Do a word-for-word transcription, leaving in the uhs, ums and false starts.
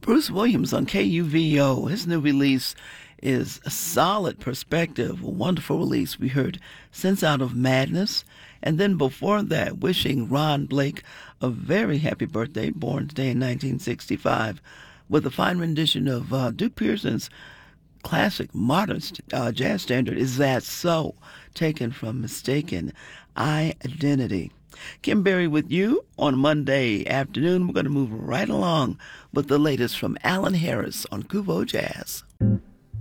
Bruce Williams on K U V O. His new release is a solid perspective, a wonderful release. We heard Sense Out of Madness. And then before that, wishing Ron Blake a very happy birthday, born today in nineteen sixty-five, with a fine rendition of uh, Duke Pearson's classic modern uh, jazz standard, Is That So?, taken from Mistaken Identity. Kim Berry with you on Monday afternoon. We're going to move right along with the latest from Alan Harris on Kuvo Jazz.